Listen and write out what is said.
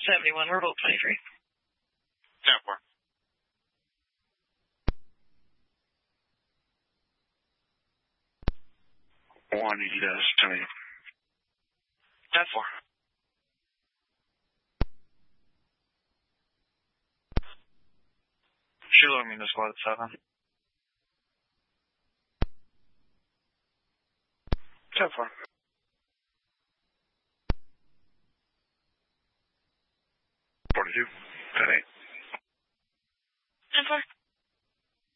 71, we're both 23. 10-4. One, he does to me. 10-4. Sheila, I mean the squad 7. 10-4. 42. 10-8. 10-4.